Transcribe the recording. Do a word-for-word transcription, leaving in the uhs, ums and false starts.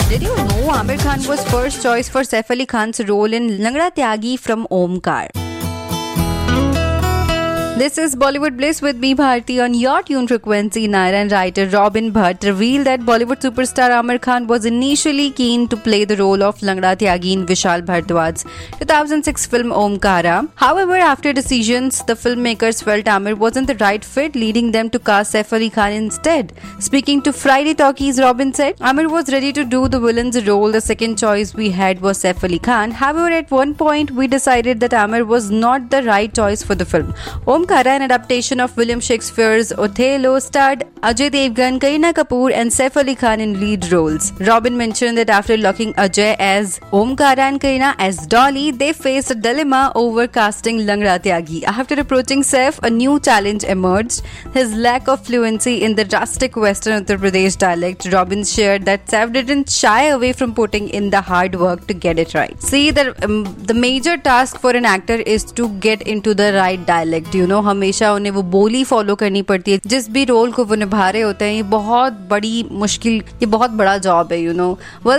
Did you know Amir Khan was first choice for Saif Ali Khan's role in Langda Tyagi from Omkar? This is Bollywood Bliss with me, Bharti, on your tune frequency. Naira and writer Robin Bhatt revealed that Bollywood superstar Amir Khan was initially keen to play the role of Langda Tyagi in Vishal Bhardwaj's two thousand six film Omkara. However, after decisions, the filmmakers felt Amir wasn't the right fit, leading them to cast Saif Ali Khan instead. Speaking to Friday Talkies, Robin said, Amir was ready to do the villain's role. The second choice we had was Saif Ali Khan. However, at one point, we decided that Amir was not the right choice for the film. Omkara, an adaptation of William Shakespeare's Othello, starred Ajay Devgan, Kareena Kapoor and Saif Ali Khan in lead roles. Robin mentioned that after locking Ajay as Omkara and Kareena as Dolly, they faced a dilemma over casting Langda Tyagi. After approaching Saif, a new challenge emerged: his lack of fluency in the drastic Western Uttar Pradesh dialect. Robin shared that Saif didn't shy away from putting in the hard work to get it right. See, the, um, the major task for an actor is to get into the right dialect, you know. हमेशा उन्हें वो बोली follow करनी पड़ती है जिस भी role को वो निभा रहे होते हैं. ये बहुत बड़ी मुश्किल, ये बहुत बड़ा जॉब है, यू नो. वेल